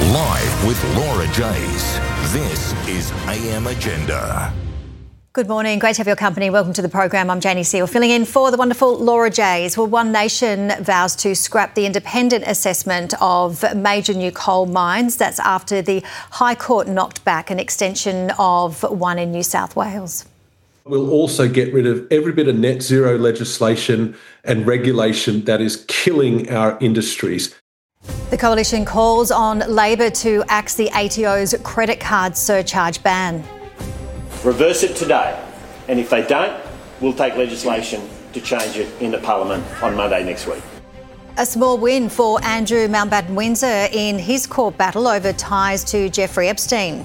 Live with Laura Jays. This is AM Agenda. Good morning. Great to have your company. Welcome to the program. I'm Janie Seale, filling in for the wonderful Laura Jays. Well, One Nation vows to scrap the independent assessment of major new coal mines. That's after the High Court knocked back an extension of one in New South Wales. We'll also get rid of every bit of net zero legislation and regulation that is killing our industries. The Coalition calls on Labor to axe the ATO's credit card surcharge ban. Reverse it today, and if they don't, we'll take legislation to change it into Parliament on Monday next week. A small win for Andrew Mountbatten Windsor in his court battle over ties to Jeffrey Epstein.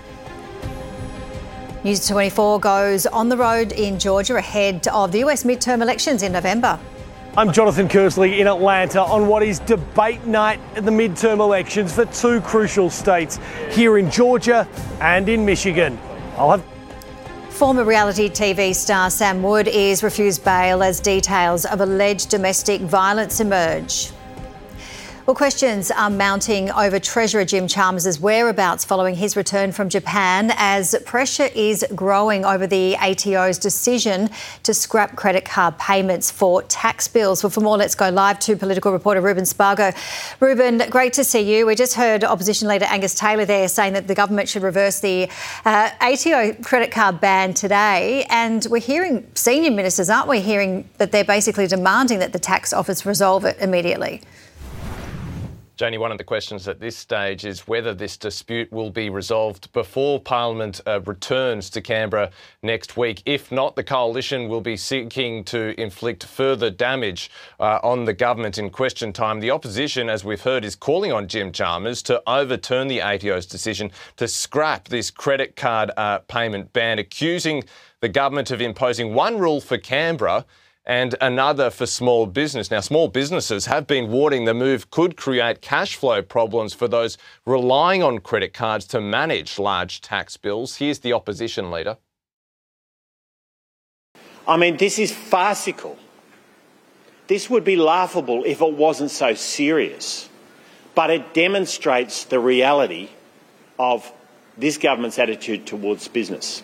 News 24 goes on the road in Georgia ahead of the US midterm elections in November. I'm Jonathan Kersley in Atlanta on what is debate night at the midterm elections for two crucial states, here in Georgia and in Michigan. Former reality TV star Sam Wood is refused bail as details of alleged domestic violence emerge. Well, questions are mounting over Treasurer Jim Chalmers' whereabouts following his return from Japan as pressure is growing over the ATO's decision to scrap credit card payments for tax bills. Well, for more, let's go live to political reporter Ruben Spargo. Ruben, great to see you. We just heard Opposition Leader Angus Taylor there saying that the government should reverse the ATO credit card ban today. And we're hearing senior ministers, aren't we, hearing that they're basically demanding that the tax office resolve it immediately? Janie, one of the questions at this stage is whether this dispute will be resolved before Parliament returns to Canberra next week. If not, the Coalition will be seeking to inflict further damage on the government in question time. The opposition, as we've heard, is calling on Jim Chalmers to overturn the ATO's decision to scrap this credit card payment ban, accusing the government of imposing one rule for Canberra and another for small business. Now, small businesses have been warning the move could create cash flow problems for those relying on credit cards to manage large tax bills. Here's the opposition leader. I mean, this is farcical. This would be laughable if it wasn't so serious. But it demonstrates the reality of this government's attitude towards business.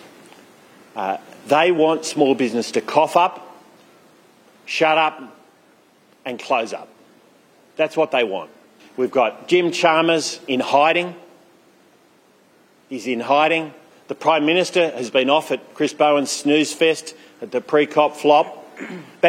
They want small business to cough up, shut up and close up. That's what they want. We've got Jim Chalmers in hiding. He's in hiding. The Prime Minister has been off at Chris Bowen's snooze fest at the pre-COP flop.